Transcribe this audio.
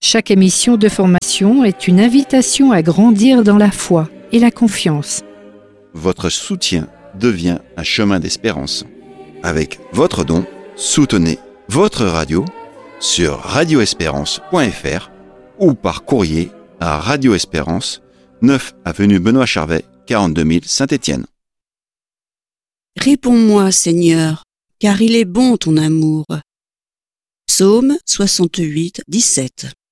Chaque émission de formation est une invitation à grandir dans la foi et la confiance. Votre soutien devient un chemin d'espérance. Avec votre don, soutenez votre radio sur radioespérance.fr ou par courrier à Radio Espérance, 9 avenue Benoît Charvet, 42 000 Saint-Étienne. Réponds-moi, Seigneur, car il est bon ton amour. Psaume 68, 17.